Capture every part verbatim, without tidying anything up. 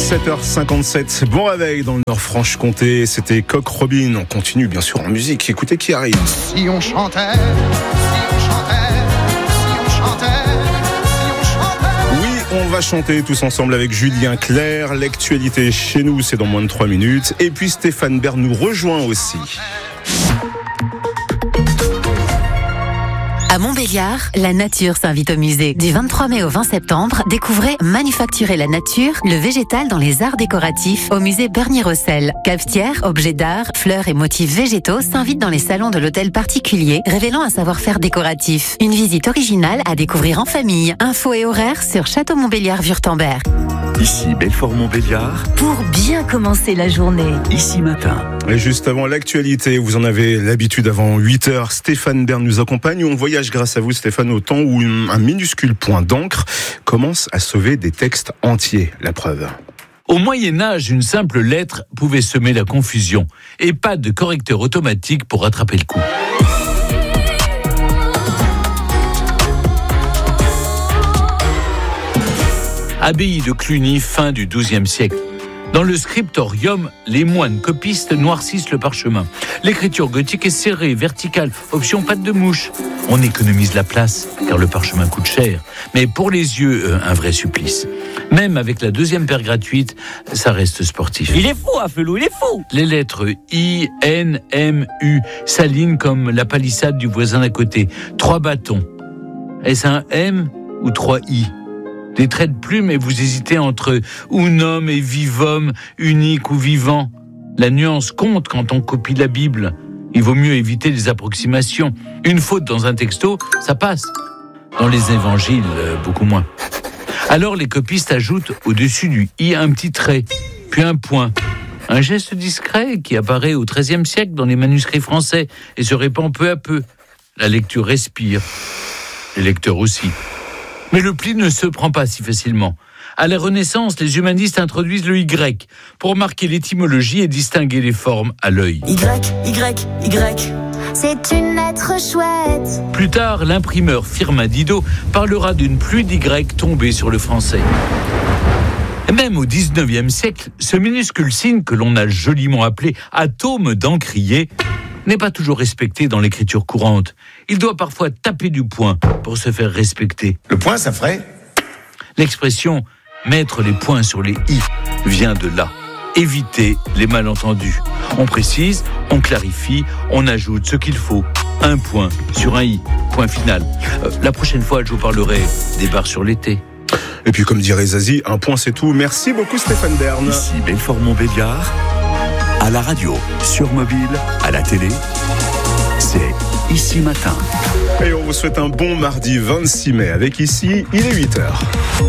sept heures cinquante-sept, bon réveil dans le Nord-Franche-Comté, c'était Coq Robin. On continue bien sûr en musique, écoutez qui arrive. Si on chantait, si on chantait, si on chantait, si on chantait. Oui, on va chanter tous ensemble avec Julien Clerc. L'actualité chez nous, c'est dans moins de trois minutes. Et puis Stéphane Bern nous rejoint aussi. À Montbéliard, la nature s'invite au musée. Du vingt-trois mai au vingt septembre, découvrez Manufacturer la nature, le végétal dans les arts décoratifs au musée Bernier-Rossel. Cafetières, objets d'art, fleurs et motifs végétaux s'invitent dans les salons de l'hôtel particulier, révélant un savoir-faire décoratif. Une visite originale à découvrir en famille. Infos et horaires sur Château Montbéliard-Wurtemberg. Ici Belfort-Montbéliard. Pour bien commencer la journée. Ici matin. Et juste avant l'actualité, vous en avez l'habitude avant huit heures, Stéphane Bern nous accompagne. On voyage grâce à vous Stéphane au temps où un minuscule point d'encre commence à sauver des textes entiers. La preuve. Au Moyen-Âge, une simple lettre pouvait semer la confusion et pas de correcteur automatique pour rattraper le coup. Abbaye de Cluny, fin du douzième siècle. Dans le scriptorium, les moines copistes noircissent le parchemin. L'écriture gothique est serrée, verticale, option patte de mouche. On économise la place, car le parchemin coûte cher. Mais pour les yeux, euh, un vrai supplice. Même avec la deuxième paire gratuite, ça reste sportif. Il est fou, Afelou, il est fou. Les lettres I, N, M, U s'alignent comme la palissade du voisin d'à côté. Trois bâtons. Est-ce un M ou trois I ? Des traits de plume et vous hésitez entre unum et vivum, unique ou vivant. La nuance compte quand on copie la Bible. Il vaut mieux éviter les approximations. Une faute dans un texto, ça passe. Dans les évangiles, beaucoup moins. Alors les copistes ajoutent au-dessus du i un petit trait, puis un point. Un geste discret qui apparaît au treizième siècle dans les manuscrits français et se répand peu à peu. La lecture respire. Les lecteurs aussi. Mais le pli ne se prend pas si facilement. À la Renaissance, les humanistes introduisent le Y pour marquer l'étymologie et distinguer les formes à l'œil. Y, Y, Y. C'est une lettre chouette. Plus tard, l'imprimeur Firmin Didot parlera d'une pluie d'Y tombée sur le français. Et même au dix-neuvième siècle, ce minuscule signe que l'on a joliment appelé atome d'encrier n'est pas toujours respecté dans l'écriture courante. Il doit parfois taper du poing pour se faire respecter. Le poing, ça ferait ? L'expression « mettre les points sur les i » vient de là. Éviter les malentendus. On précise, on clarifie, on ajoute ce qu'il faut. Un point sur un i. Point final. Euh, la prochaine fois, je vous parlerai des bars sur l'été. Et puis comme dirait Zazie, un point c'est tout. Merci beaucoup Stéphane Bern. Ici Belfort-Montbéliard. À la radio, sur mobile, à la télé, c'est Ici Matin. Et on vous souhaite un bon mardi vingt-six mai avec Ici, il est huit heures.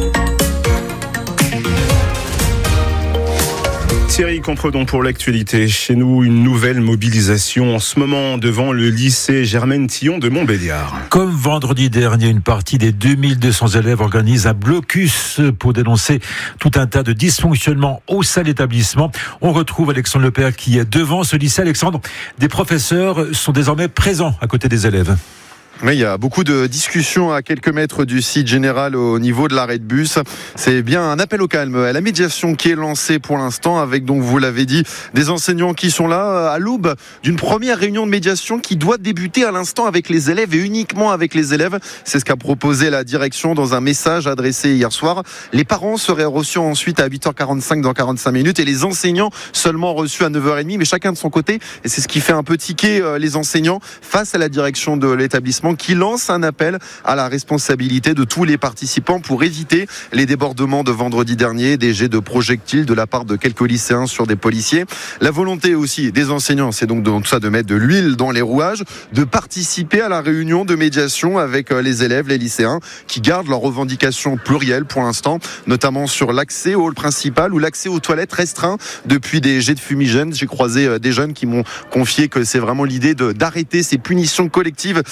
Thierry Compredon pour l'actualité. Chez nous, une nouvelle mobilisation en ce moment devant le lycée Germaine Tillon de Montbéliard. Comme vendredi dernier, une partie des deux mille deux cents élèves organise un blocus pour dénoncer tout un tas de dysfonctionnements au sein de l'établissement. On retrouve Alexandre Lepère qui est devant ce lycée. Alexandre, des professeurs sont désormais présents à côté des élèves. Oui, il y a beaucoup de discussions à quelques mètres du site général au niveau de l'arrêt de bus. C'est bien un appel au calme, à la médiation qui est lancée pour l'instant avec, donc vous l'avez dit, des enseignants qui sont là à l'aube d'une première réunion de médiation qui doit débuter à l'instant avec les élèves et uniquement avec les élèves. C'est ce qu'a proposé la direction dans un message adressé hier soir. Les parents seraient reçus ensuite à huit heures quarante-cinq dans quarante-cinq minutes et les enseignants seulement reçus à neuf heures trente, mais chacun de son côté. Et c'est ce qui fait un peu tiquer les enseignants face à la direction de l'établissement qui lance un appel à la responsabilité de tous les participants pour éviter les débordements de vendredi dernier, des jets de projectiles de la part de quelques lycéens sur des policiers. La volonté aussi des enseignants, c'est donc de, tout ça de mettre de l'huile dans les rouages, de participer à la réunion de médiation avec les élèves, les lycéens, qui gardent leurs revendications plurielles pour l'instant, notamment sur l'accès au hall principal ou l'accès aux toilettes restreint depuis des jets de fumigène. J'ai croisé des jeunes qui m'ont confié que c'est vraiment l'idée de, d'arrêter ces punitions collectives et de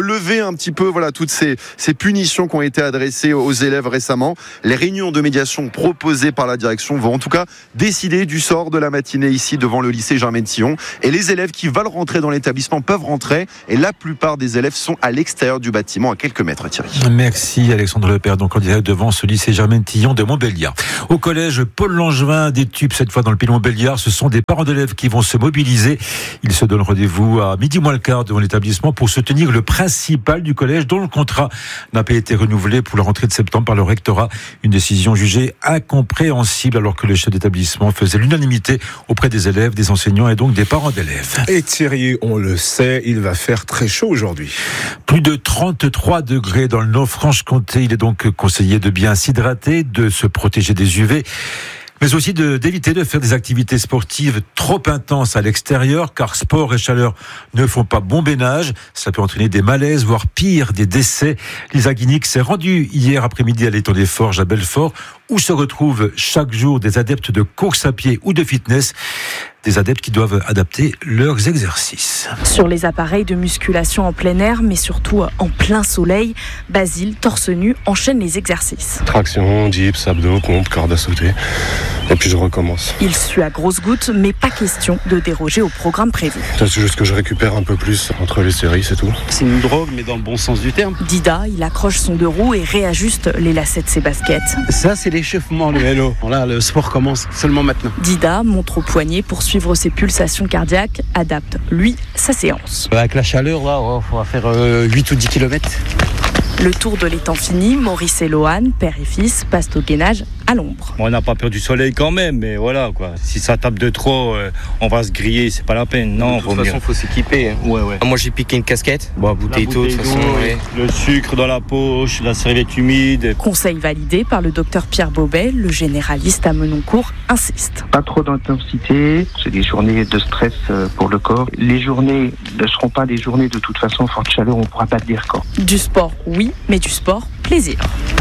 lever un petit peu voilà toutes ces, ces punitions qui ont été adressées aux élèves récemment. Les réunions de médiation proposées par la direction vont en tout cas décider du sort de la matinée ici devant le lycée Germaine-Tillon. Et les élèves qui veulent rentrer dans l'établissement peuvent rentrer. Et la plupart des élèves sont à l'extérieur du bâtiment, à quelques mètres, Thierry. Merci Alexandre Lepère, donc en direct devant ce lycée Germaine-Tillon de Montbéliard. Au collège Paul Langevin, des tubes cette fois dans le pays de Montbéliard, ce sont des parents d'élèves qui vont se mobiliser. Ils se donnent rendez-vous à midi moins le quart devant l'établissement pour soutenir le principal du collège dont le contrat n'a pas été renouvelé pour la rentrée de septembre par le rectorat. Une décision jugée incompréhensible alors que le chef d'établissement faisait l'unanimité auprès des élèves, des enseignants et donc des parents d'élèves. Et Thierry, on le sait, il va faire très chaud aujourd'hui. Plus de trente-trois degrés dans le Nord-Franche-Comté. Il est donc conseillé de bien s'hydrater, de se protéger des U V. Mais aussi de, d'éviter de faire des activités sportives trop intenses à l'extérieur, car sport et chaleur ne font pas bon ménage. Ça peut entraîner des malaises, voire pire, des décès. Lisa Guinic s'est rendue hier après-midi à l'étang des Forges à Belfort, où se retrouvent chaque jour des adeptes de course à pied ou de fitness. Des adeptes qui doivent adapter leurs exercices. Sur les appareils de musculation en plein air, mais surtout en plein soleil, Basile, torse nu, enchaîne les exercices. Traction, dips, abdos, pompe, corde à sauter. Et puis je recommence. Il suit à grosses gouttes, mais pas question de déroger au programme prévu. C'est juste que je récupère un peu plus entre les séries, c'est tout. C'est une drogue, mais dans le bon sens du terme. Dida, il accroche son deux roues et réajuste les lacets de ses baskets. Ça, c'est l'échauffement, le vélo. Là, le sport commence seulement maintenant. Dida montre au poignet pour suivre ses pulsations cardiaques, adapte, lui, sa séance. Avec la chaleur, là, on va faire euh, huit ou dix kilomètres. Le tour de l'étang fini, Maurice et Lohan, père et fils, passent au gainage à l'ombre. Bon, on n'a pas peur du soleil quand même, mais voilà quoi. Si ça tape de trop, euh, on va se griller, c'est pas la peine. Non, de toute façon, il faut s'équiper. Hein. Ouais, ouais. Moi, j'ai piqué une casquette. Bon, bouteille d'eau, de toute façon. Ouais. Le sucre dans la poche, la serviette humide. Conseil validé par le docteur Pierre Bobet, le généraliste à Menoncourt insiste. Pas trop d'intensité, c'est des journées de stress pour le corps. Les journées ne seront pas des journées de toute façon forte chaleur, on ne pourra pas le dire quand. Du sport, oui, mais du sport, plaisir.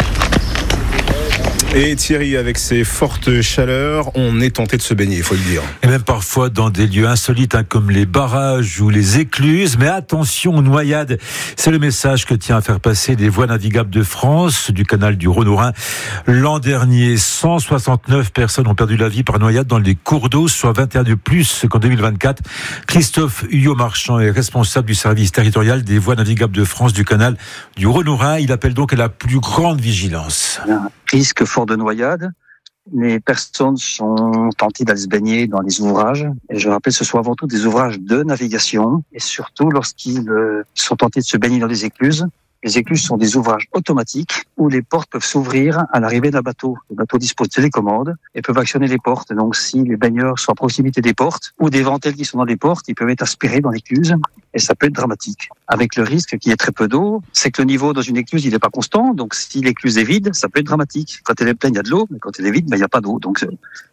Et Thierry, avec ces fortes chaleurs, on est tenté de se baigner, il faut le dire. Et même parfois dans des lieux insolites, hein, comme les barrages ou les écluses. Mais attention aux noyades. C'est le message que tient à faire passer les voies navigables de France, du canal du Rhône au Rhin. L'an dernier, cent soixante-neuf personnes ont perdu la vie par noyade dans les cours d'eau, soit vingt et un de plus qu'en deux mille vingt-quatre. Christophe Huyot-Marchand est responsable du service territorial des voies navigables de France du canal du Rhône au Rhin. Il appelle donc à la plus grande vigilance. Un risque fort de noyade. Les personnes sont tentées d'aller se baigner dans les ouvrages. Et je rappelle, ce sont avant tout des ouvrages de navigation. Et surtout, lorsqu'ils sont tentés de se baigner dans des écluses, les écluses sont des ouvrages automatiques où les portes peuvent s'ouvrir à l'arrivée d'un bateau. Le bateau dispose de télécommande et peuvent actionner les portes. Donc, si les baigneurs sont à proximité des portes ou des ventelles qui sont dans les portes, ils peuvent être aspirés dans l'écluse et ça peut être dramatique. Avec le risque qu'il y ait très peu d'eau, c'est que le niveau dans une écluse, il n'est pas constant. Donc, si l'écluse est vide, ça peut être dramatique. Quand elle est pleine, il y a de l'eau, mais quand elle est vide, ben, il n'y a pas d'eau. Donc,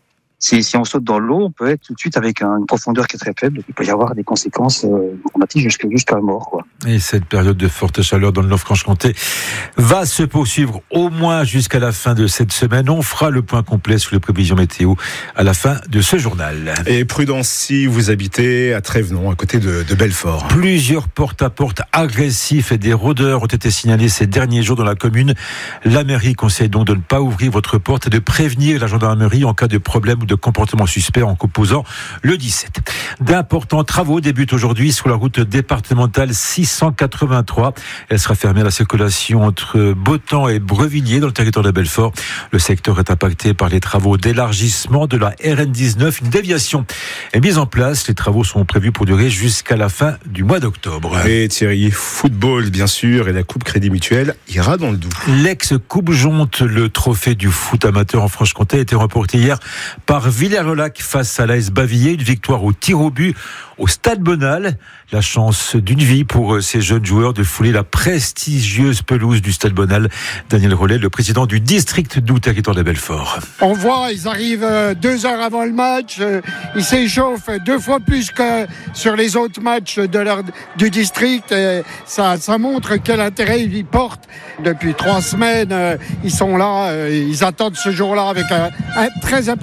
Si, si on saute dans l'eau, on peut être tout de suite avec une profondeur qui est très faible. Il peut y avoir des conséquences euh, dramatiques jusqu'à, jusqu'à la mort, quoi. Et cette période de forte chaleur dans le Nord-Franche-Comté va se poursuivre au moins jusqu'à la fin de cette semaine. On fera le point complet sur les prévisions météo à la fin de ce journal. Et prudence si vous habitez à Trévenon, à côté de, de Belfort. Plusieurs porte-à-porte agressifs et des rôdeurs ont été signalés ces derniers jours dans la commune. La mairie conseille donc de ne pas ouvrir votre porte et de prévenir la gendarmerie en cas de problème ou de comportement suspect en composant le dix-sept. D'importants travaux débutent aujourd'hui sur la route départementale six cent quatre-vingt-trois. Elle sera fermée à la circulation entre Botan et Brevilliers dans le territoire de Belfort. Le secteur est impacté par les travaux d'élargissement de la R N dix-neuf. Une déviation est mise en place. Les travaux sont prévus pour durer jusqu'à la fin du mois d'octobre. Et Thierry, football bien sûr, et la Coupe Crédit Mutuel ira dans le Doubs. L'ex-Coupe Jonte, le trophée du foot amateur en Franche-Comté, a été remporté hier par Villers-le-Lac face à l'A S Bavilliers. Une victoire au tir au but au Stade Bonal. La chance d'une vie pour ces jeunes joueurs de fouler la prestigieuse pelouse du Stade Bonal. Daniel Rollet, le président du district Doubs, territoire de Belfort. On voit, ils arrivent deux heures avant le match. Ils s'échauffent deux fois plus que sur les autres matchs de leur, du district. Et ça, ça montre quel intérêt ils portent. Depuis trois semaines, ils sont là. Ils attendent ce jour-là avec un, un très impatient.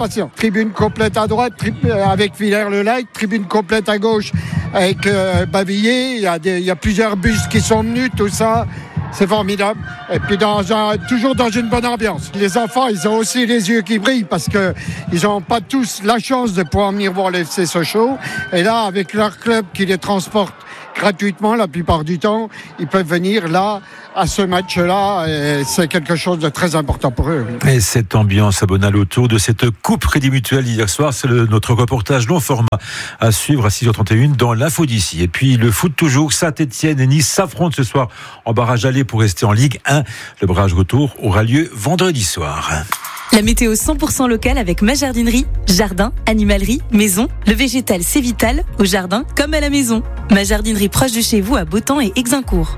tribune complète à droite tri- avec Villers-le-Lac, tribune complète à gauche avec euh, Bavilliers. Il y, a des, il y a plusieurs bus qui sont venus, tout ça. C'est formidable. Et puis dans un, toujours dans une bonne ambiance. Les enfants, ils ont aussi les yeux qui brillent parce que ils n'ont pas tous la chance de pouvoir venir voir le F C Sochaux. Et là, avec leur club qui les transporte gratuitement la plupart du temps, ils peuvent venir là à ce match-là, et c'est quelque chose de très important pour eux. Et cette ambiance abonnale autour de cette coupe Crédit Mutuel hier soir, c'est le, notre reportage long format à suivre à six heures trente et un dans l'info d'ici. Et puis le foot toujours, Saint-Etienne et Nice s'affrontent ce soir en barrage aller pour rester en Ligue un. Le barrage retour aura lieu vendredi soir. La météo cent pour cent locale avec ma jardinerie. Jardin, animalerie, maison. Le végétal, c'est vital, au jardin comme à la maison. Ma jardinerie proche de chez vous à Beautemps et Exincourt.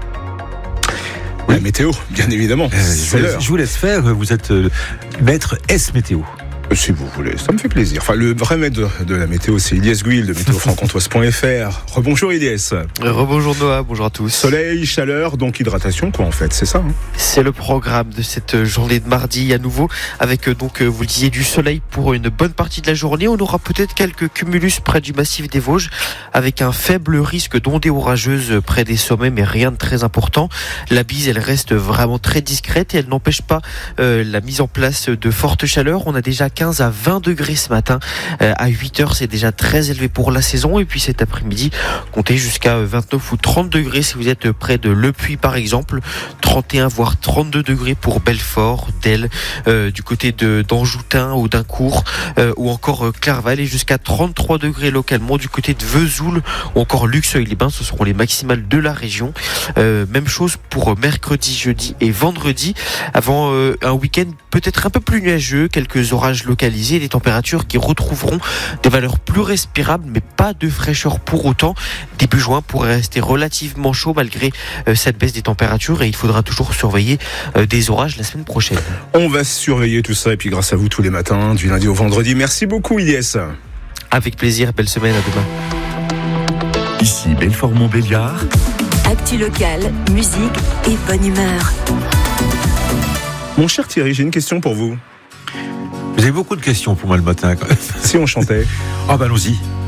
La météo, bien évidemment. Euh, je, vous laisse, je vous laisse faire, vous êtes euh, maître S météo. Si vous voulez, ça me fait plaisir. Enfin, le vrai maître de, de la météo, c'est Ilyes Gouil de météo franc comtoise point f r. Rebonjour Ilyes. Rebonjour Noah, bonjour à tous. Soleil, chaleur, donc hydratation, quoi en fait, c'est ça hein. C'est le programme de cette journée de mardi à nouveau, avec donc, vous le disiez, du soleil pour une bonne partie de la journée. On aura peut-être quelques cumulus près du massif des Vosges, avec un faible risque d'ondées orageuses près des sommets, mais rien de très important. La bise, elle reste vraiment très discrète et elle n'empêche pas euh, la mise en place de fortes chaleurs. On a déjà quinze à vingt degrés ce matin. Euh, à huit heures, c'est déjà très élevé pour la saison. Et puis cet après-midi, comptez jusqu'à vingt-neuf ou trente degrés si vous êtes près de Le Puy par exemple. trente et un voire trente-deux degrés pour Belfort, Delle, euh, du côté de d'Anjoutin ou d'Incourt, euh, ou encore euh, Clerval, et jusqu'à trente-trois degrés localement du côté de Vesoul ou encore Luxeuil-les-Bains. Ce seront les maximales de la région. Euh, même chose pour mercredi, jeudi et vendredi, avant euh, un week-end peut-être un peu plus nuageux, quelques orages localisés, des températures qui retrouveront des valeurs plus respirables, mais pas de fraîcheur pour autant. Début juin pourrait rester relativement chaud malgré euh, cette baisse des températures, et il faudra toujours surveiller euh, des orages la semaine prochaine. On va surveiller tout ça, et puis grâce à vous tous les matins, du lundi au vendredi. Merci beaucoup Ilyes. Avec plaisir, belle semaine, à demain. Ici Belfort-Montbéliard. Actu locale, musique et bonne humeur. Mon cher Thierry, j'ai une question pour vous. Vous avez beaucoup de questions pour moi le matin. Si on chantait. Ah bah allons-y.